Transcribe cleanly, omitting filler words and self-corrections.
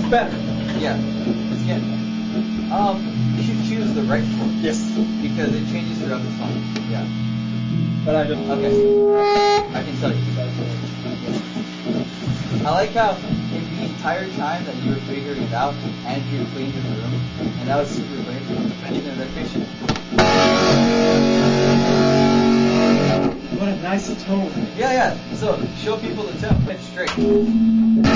better. Yeah, it's getting better. You should choose the right fork. Yes. Because it changes throughout the song. Yeah. But I don't. Okay. I can tell you. I like how in the entire time that you were figuring it out, Andrew cleaned his room, and that was super great. And they're patient. What a nice tone. Yeah. So show people the tone. It's straight.